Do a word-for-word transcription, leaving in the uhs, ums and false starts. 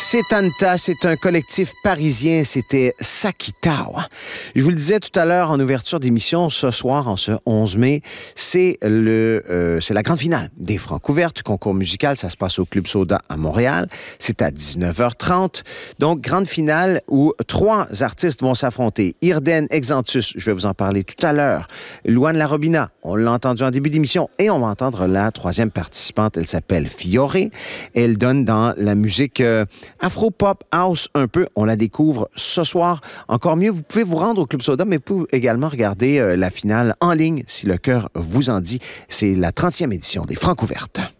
Setanta, c'est un collectif parisien, c'était Sakitao. Je vous le disais tout à l'heure en ouverture d'émission, ce soir, en ce onze mai, c'est le, euh, c'est la grande finale des Francouvertes, concours musical, ça se passe au Club Soda à Montréal, c'est à dix-neuf heures trente. Donc, grande finale où trois artistes vont s'affronter. Irden Exantus, je vais vous en parler tout à l'heure. Louane Larobina, on l'a entendu en début d'émission, et on va entendre la troisième participante, elle s'appelle Fiore. Elle donne dans la musique euh, afro-pop, house un peu. On la découvre ce soir. Encore mieux, vous pouvez vous rendre au Club Soda, mais vous pouvez également regarder euh, la finale en ligne si le cœur vous en dit. C'est la trentième édition des Francouvertes.